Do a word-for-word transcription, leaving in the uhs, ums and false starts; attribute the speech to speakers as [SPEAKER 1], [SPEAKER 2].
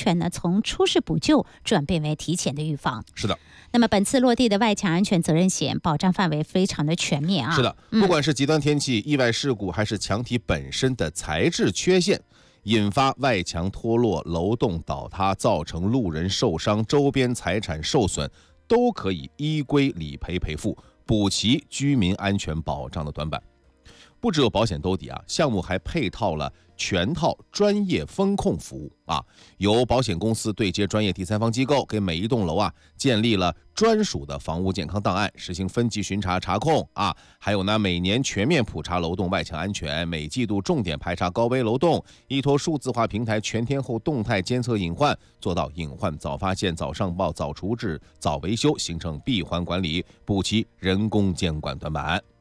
[SPEAKER 1] 全呢从出事补救转变为提前的预防。
[SPEAKER 2] 是的。
[SPEAKER 1] 那么本次落地的外墙安全责任险保障范围非常的全面啊。
[SPEAKER 2] 是的，不管是极端天气、意外事故，还是墙体本身的材质缺陷，引发外墙脱落、楼栋倒塌，造成路人受伤、周边财产受损，都可以依规理赔赔付，补齐居民安全保障的短板。不只有保险兜底啊，项目还配套了全套专业风控服务啊，由保险公司对接专业第三方机构，给每一栋楼啊建立了专属的房屋健康档案，实行分级巡查查控啊，还有呢每年全面普查楼栋外墙安全，每季度重点排查高危楼栋，依托数字化平台全天候动态监测隐患，做到隐患早发现、早上报、早处置、早维修，形成闭环管理，补齐人工监管短板。